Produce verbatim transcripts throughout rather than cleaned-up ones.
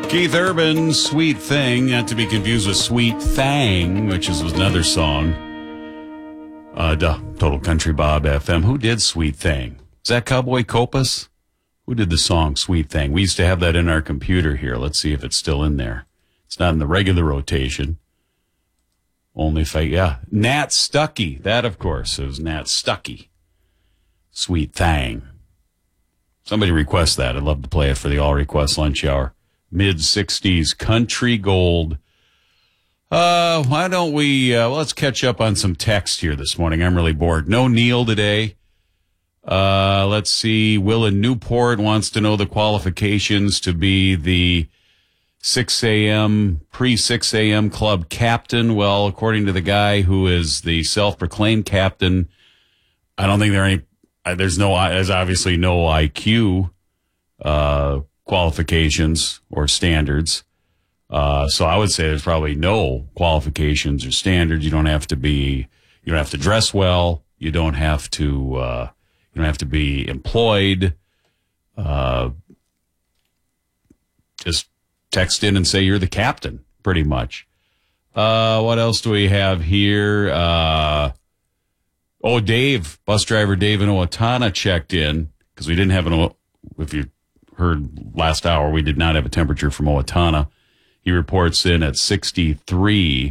Keith Urban, Sweet Thing, not to be confused with Sweet Thang, which is another song. Uh, duh, Total Country Bob F M. Who did Sweet Thing? Is that Cowboy Copas? Who did the song Sweet Thing? We used to have that in our computer here. Let's see if it's still in there. It's not in the regular rotation. Only if I, yeah. Nat Stuckey. That, of course, it was Nat Stuckey. Sweet Thang. Somebody request that. I'd love to play it for the All Request Lunch Hour. mid-sixties country gold. Uh, why don't we, uh, well, let's catch up on some text here this morning. I'm really bored. No Neil today. Uh, let's see. Will in Newport wants to know the qualifications to be the six a.m., pre-six a.m. club captain. Well, according to the guy who is the self-proclaimed captain, I don't think there are any, uh, there's no, there's obviously no I Q, uh, qualifications or standards. Uh, so I would say there's probably no qualifications or standards. You don't have to be, you don't have to dress well. You don't have to, uh, you don't have to be employed. Uh, just text in and say you're the captain, pretty much. Uh, what else do we have here? Uh, oh, Dave, bus driver Dave in Owatonna checked in because we didn't have an, if you heard last hour, we did not have a temperature from Owatonna. He reports in at sixty-three.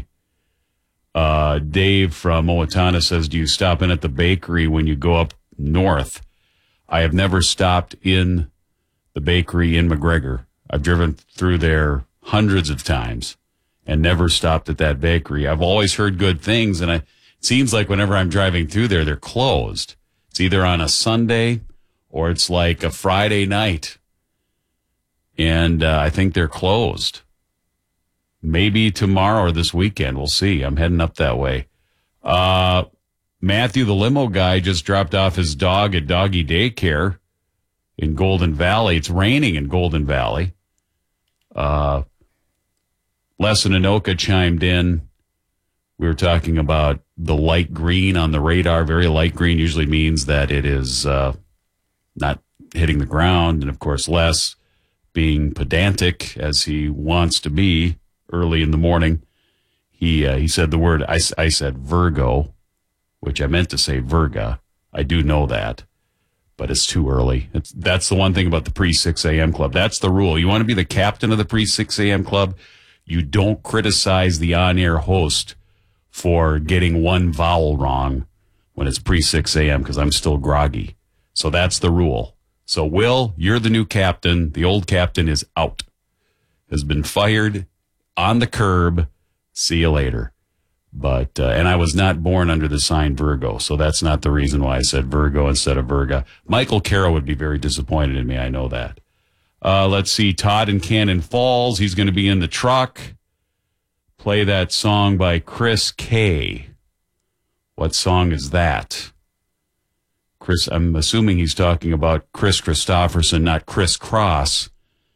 Uh, Dave from Owatonna says, do you stop in at the bakery when you go up north? I have never stopped in the bakery in McGregor. I've driven through there hundreds of times and never stopped at that bakery. I've always heard good things, and I, it seems like whenever I'm driving through there, they're closed. It's either on a Sunday or it's like a Friday night. And uh, I think they're closed. Maybe tomorrow or this weekend. We'll see. I'm heading up that way. Uh, Matthew, the limo guy, just dropped off his dog at doggy daycare in Golden Valley. It's raining in Golden Valley. Uh, Les and Anoka chimed in. We were talking about the light green on the radar. Very light green usually means that it is uh, not hitting the ground. And, of course, Les, being pedantic as he wants to be early in the morning, he uh, he said the word, I, I said Virgo, which I meant to say Virga. I do know that, but it's too early. It's, that's the one thing about the pre-six a.m. club. That's the rule. You want to be the captain of the pre-six a.m. club, you don't criticize the on-air host for getting one vowel wrong when it's pre-six a.m. because I'm still groggy. So that's the rule. So, Will, you're the new captain. The old captain is out, has been fired on the curb. See you later. But, uh, and I was not born under the sign Virgo, so that's not the reason why I said Virgo instead of Virga. Michael Carroll would be very disappointed in me. I know that. Uh, let's see. Todd in Cannon Falls. He's going to be in the truck. Play that song by Chris K. What song is that? Chris, I'm assuming he's talking about Chris Christopherson, not Chris Cross,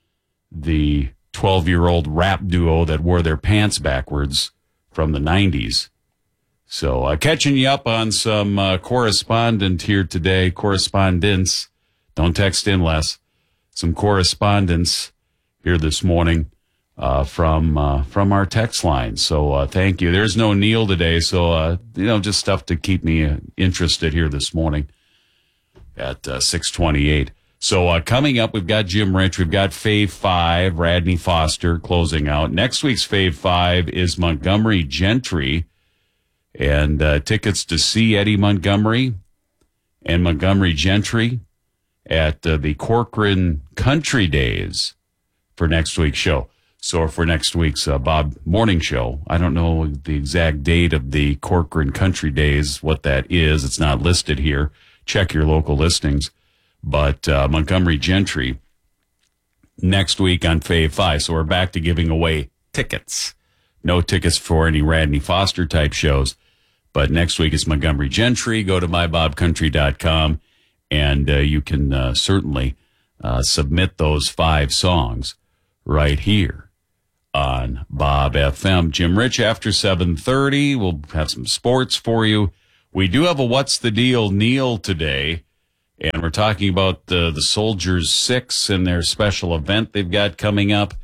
the twelve-year-old rap duo that wore their pants backwards from the nineties. So uh, catching you up on some uh, correspondent here today, correspondence. Don't text in less. Some correspondence here this morning uh, from uh, from our text line. So uh, thank you. There's no Neil today, so uh, you know, just stuff to keep me uh, interested here this morning at uh, six twenty-eight. So uh, coming up, we've got Jim Rich, we've got Fave five, Radney Foster closing out. Next week's Fave five is Montgomery Gentry, and uh, tickets to see Eddie Montgomery and Montgomery Gentry at uh, the Corcoran Country Days for next week's show. So for next week's uh, Bob Morning Show, I don't know the exact date of the Corcoran Country Days, what that is. It's not listed here. Check your local listings. But uh, Montgomery Gentry next week on Fave five. So we're back to giving away tickets. No tickets for any Radney Foster type shows. But next week is Montgomery Gentry. Go to my bob country dot com and uh, you can uh, certainly uh, submit those five songs right here on Bob F M. Jim Rich after seven thirty. We'll have some sports for you. We do have a What's the Deal Neil today, and we're talking about the, the Soldiers Six and their special event they've got coming up.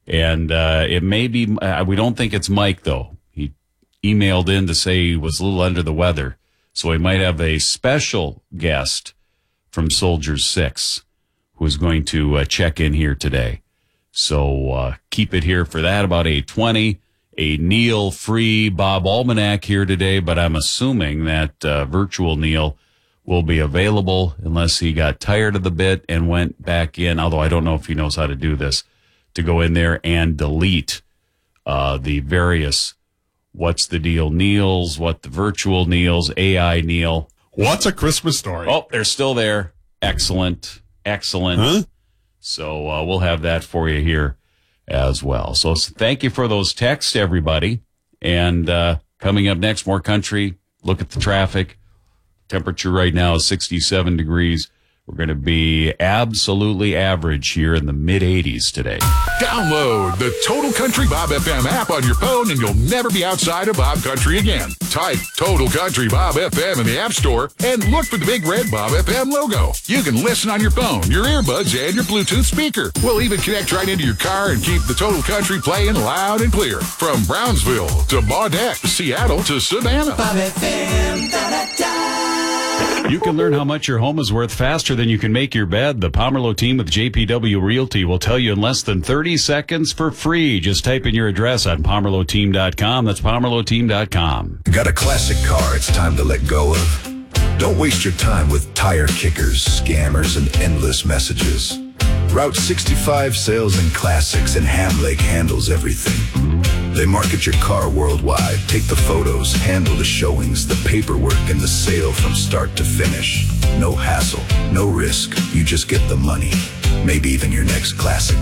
And uh, it may be, uh, we don't think it's Mike, though. He emailed in to say he was a little under the weather. So we might have a special guest from Soldier six who is going to uh, check in here today. So uh, keep it here for that, about eight twenty. A Neil-free Bob Almanac here today, but I'm assuming that uh, virtual Neil will be available unless he got tired of the bit and went back in, although I don't know if he knows how to do this, to go in there and delete uh, the various What's the Deal Neils, what the virtual Neils, A I Neil. What's a Christmas Story? Oh, they're still there. Excellent. Excellent. Huh? So uh, we'll have that for you here as well. So thank you for those texts, everybody. And uh, coming up next, more country. Look at the traffic. Temperature right now is sixty-seven degrees. We're going to be absolutely average here in the mid eighties today. Download the Total Country Bob F M app on your phone and you'll never be outside of Bob Country again. Type Total Country Bob F M in the App Store and look for the big red Bob F M logo. You can listen on your phone, your earbuds, and your Bluetooth speaker. We'll even connect right into your car and keep the Total Country playing loud and clear. From Brownsville to Baudette, Seattle to Savannah. Bob F M, da-da-da. You can learn how much your home is worth faster than you can make your bed. The Pomerleau team with J P W Realty will tell you in less than thirty seconds for free. Just type in your address on pomerleau team dot com. That's pomerleau team dot com. Got a classic car it's time to let go of? Don't waste your time with tire kickers, scammers, and endless messages. Route sixty-five Sales and Classics in Ham Lake handles everything. They market your car worldwide, take the photos, handle the showings, the paperwork, and the sale from start to finish. No hassle, no risk. You just get the money. Maybe even your next classic.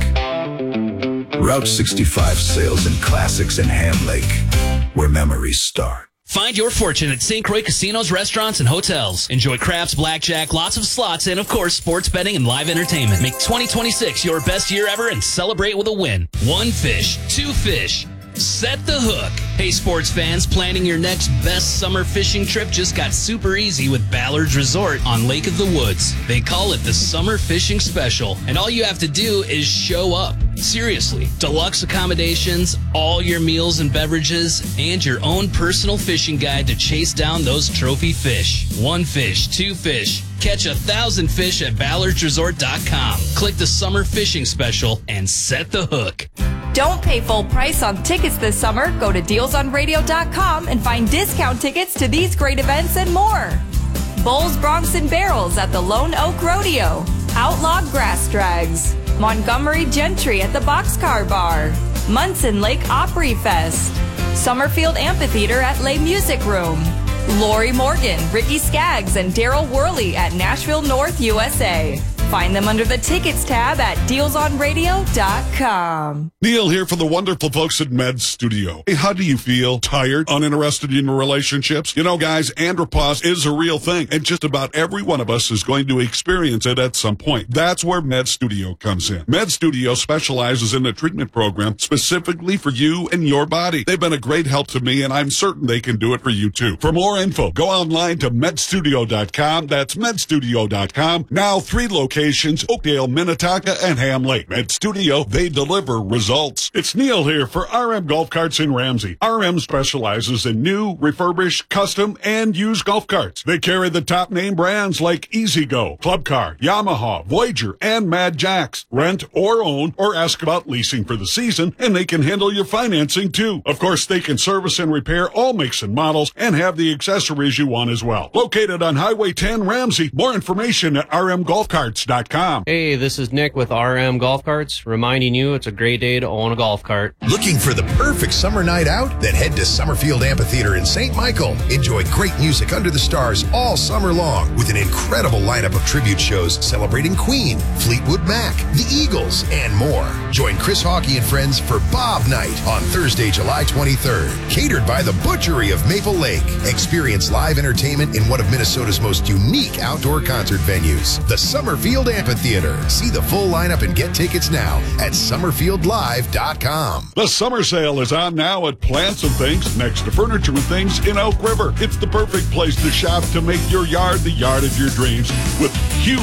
Route sixty-five Sales and Classics in Ham Lake, where memories start. Find your fortune at Saint Croix Casinos, Restaurants, and Hotels. Enjoy craps, blackjack, lots of slots, and, of course, sports betting and live entertainment. Make twenty twenty-six your best year ever and celebrate with a win. One fish, two fish. Set the hook. Hey, sports fans, planning your next best summer fishing trip just got super easy with Ballard's Resort on Lake of the Woods. They call it the Summer Fishing Special, and all you have to do is show up. Seriously, deluxe accommodations, all your meals and beverages, and your own personal fishing guide to chase down those trophy fish. One fish, two fish. Catch a thousand fish at ballards resort dot com. Click the Summer Fishing Special and set the hook. Don't pay full price on tickets this summer. Go to deals on radio dot com and find discount tickets to these great events and more. Bulls, Bronx, and Barrels at the Lone Oak Rodeo. Outlaw Grass Drags. Montgomery Gentry at the Boxcar Bar. Munson Lake Opry Fest. Summerfield Amphitheater at Les Music Room. Lori Morgan, Ricky Skaggs, and Daryl Worley at Nashville North, U S A. Find them under the Tickets tab at deals on radio dot com. Neil here for the wonderful folks at Med Studio. Hey, how do you feel? Tired? Uninterested in relationships? You know, guys, andropause is a real thing, and just about every one of us is going to experience it at some point. That's where Med Studio comes in. Med Studio specializes in a treatment program specifically for you and your body. They've been a great help to me, and I'm certain they can do it for you, too. For more info, go online to med studio dot com. That's med studio dot com. Now, three locations. Oakdale, Minnetonka, and Ham Lake. Med Studio, they deliver results. It's Neil here for R M Golf Carts in Ramsey. R M specializes in new, refurbished, custom, and used golf carts. They carry the top name brands like E-Z-Go, Club Car, Yamaha, Voyager, and Mad Jacks. Rent or own or ask about leasing for the season, and they can handle your financing too. Of course, they can service and repair all makes and models and have the accessories you want as well. Located on Highway ten, Ramsey. More information at r m golf carts dot com. Hey, this is Nick with R M Golf Carts, reminding you it's a great day to own a golf cart. Looking for the perfect summer night out? Then head to Summerfield Amphitheater in Saint Michael. Enjoy great music under the stars all summer long with an incredible lineup of tribute shows celebrating Queen, Fleetwood Mac, the Eagles, and more. Join Chris Hawkey and friends for Bob Night on Thursday, July twenty-third. Catered by the Butchery of Maple Lake. Experience live entertainment in one of Minnesota's most unique outdoor concert venues, the Summerfield Amphitheater. See the full lineup and get tickets now at summerfield live dot com. The summer sale is on now at Plants and Things next to Furniture and Things in Elk River. It's the perfect place to shop to make your yard the yard of your dreams with huge